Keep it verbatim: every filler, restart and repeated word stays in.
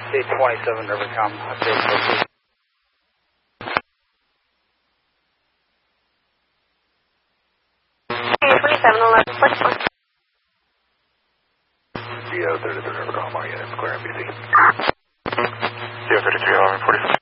eight twenty-seven Rivercom, update location. eight twenty-seven, eleven forty-four. Geo thirty-three Rivercom, are you in Square N B C? Geo thirty-three, eleven forty-four.